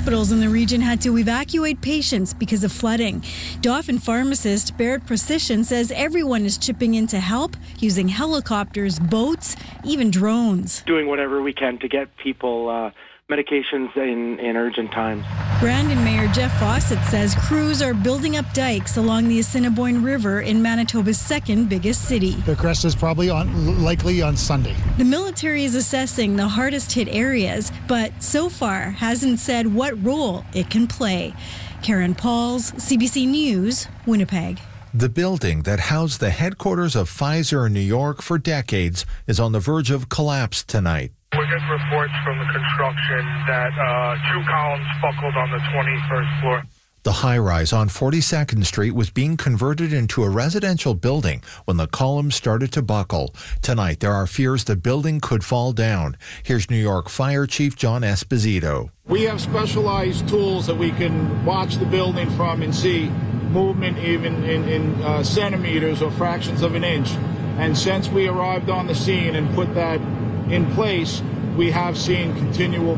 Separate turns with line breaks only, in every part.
Hospitals in the region had to evacuate patients because of flooding. Dauphin pharmacist Barrett Precision says everyone is chipping in to help, using helicopters, boats, even drones.
Doing whatever we can to get people medications in urgent times.
Brandon Mayor Jeff Fawcett says crews are building up dikes along the Assiniboine River in Manitoba's second biggest city.
The crest is probably likely on Sunday.
The military is assessing the hardest hit areas, but so far hasn't said what role it can play. Karen Pauls, CBC News, Winnipeg.
The building that housed the headquarters of Pfizer in New York for decades is on the verge of collapse tonight.
We're getting reports from the construction that 2 columns buckled on the 21st floor.
The high-rise on 42nd Street was being converted into a residential building when the columns started to buckle. Tonight, there are fears the building could fall down. Here's New York Fire Chief John Esposito.
We have specialized tools that we can watch the building from and see movement even in centimeters or fractions of an inch. And since we arrived on the scene and put that in place, we have seen continual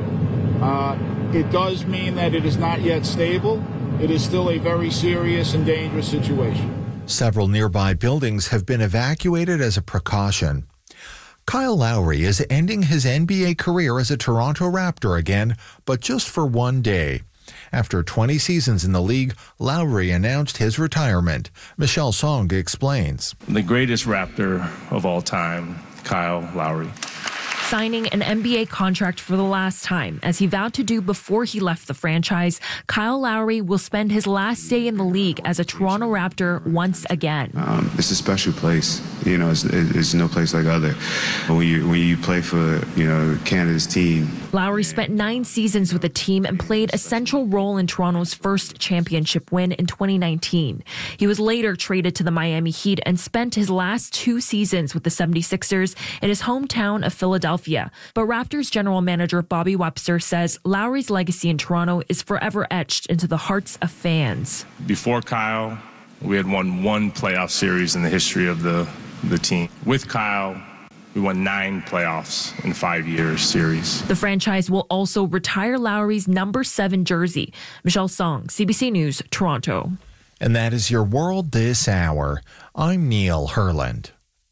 movement. It does mean that it is not yet stable. It is still a very serious and dangerous situation.
Several nearby buildings have been evacuated as a precaution. Kyle Lowry is ending his NBA career as a Toronto Raptor again, but just for one day. After 20 seasons in the league, Lowry announced his retirement. Michelle Song explains.
The greatest Raptor of all time, Kyle Lowry.
Signing an NBA contract for the last time, as he vowed to do before he left the franchise, Kyle Lowry will spend his last day in the league as a Toronto Raptor once again.
It's a special place. You know, it's no place like other. When you play for, Canada's team.
Lowry spent 9 seasons with the team and played a central role in Toronto's first championship win in 2019. He was later traded to the Miami Heat and spent his last 2 seasons with the 76ers in his hometown of Philadelphia. But Raptors general manager Bobby Webster says Lowry's legacy in Toronto is forever etched into the hearts of fans.
Before Kyle, we had won 1 playoff series in the history of the team. With Kyle, we won 9 playoffs in 5 years series.
The franchise will also retire Lowry's number 7 jersey. Michelle Song, CBC News, Toronto.
And that is your world this hour. I'm Neil Herland.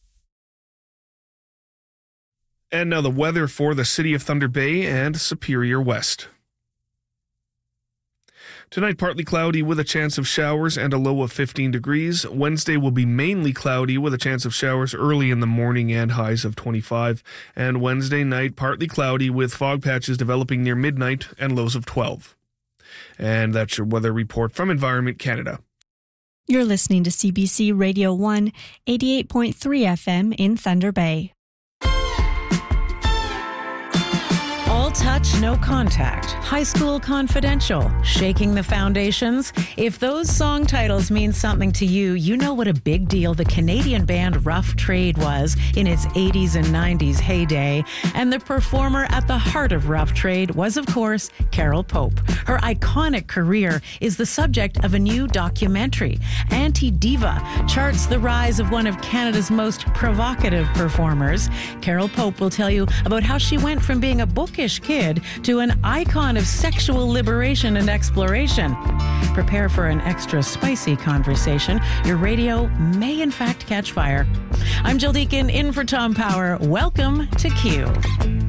And now the weather for the city of Thunder Bay and Superior West. Tonight, partly cloudy with a chance of showers and a low of 15 degrees. Wednesday will be mainly cloudy with a chance of showers early in the morning and highs of 25. And Wednesday night, partly cloudy with fog patches developing near midnight and lows of 12. And that's your weather report from Environment Canada.
You're listening to CBC Radio 1, 88.3 FM in Thunder Bay.
All touch, no contact. High School Confidential. Shaking the foundations. If those song titles mean something to you, you know what a big deal the Canadian band Rough Trade was in its 80s and 90s heyday. And the performer at the heart of Rough Trade was, of course, Carol Pope. Her iconic career is the subject of a new documentary. Anti-Diva charts the rise of one of Canada's most provocative performers. Carol Pope will tell you about how she went from being a bookish kid to an icon of sexual liberation and exploration. Prepare for an extra spicy conversation. Your radio may in fact catch fire. I'm Jill Deacon in for Tom Power. Welcome to Q.